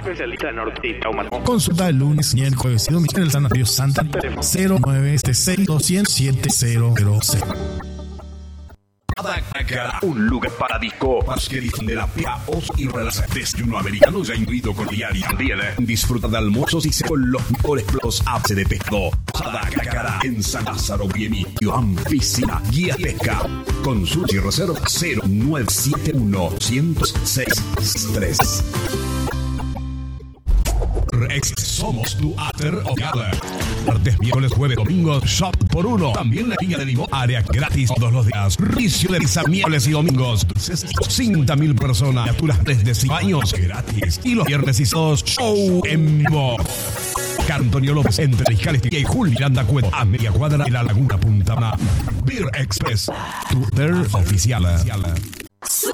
especialista en ortopedia y traumatología. Consulta el lunes, miércoles y domingo en el Sanatorio Santa 0976-207-000. Un lugar para disco que de la peaos y relaciones. Desayuno americano ya incluido con diario. También disfruta de almuerzos y con los mejores platos apps de pescado. Adacara en San Lázaro, Bienitio, Piscina, guía pesca. Consulta y reserva 0971 1063. Rex, somos tu after of gather. Martes, miércoles, jueves, domingos, shop por uno. También la línea de limón, área gratis todos los días. Ricio de pizza, miércoles y domingos. 50.000 personas, criaturas desde 5 años gratis. Y los viernes y sábados, show en vivo. Antonio López, entre Fiscales y Julio Miranda Cueto, a media cuadra en la Laguna Punta Mar. Beer Express, tu beer oficial.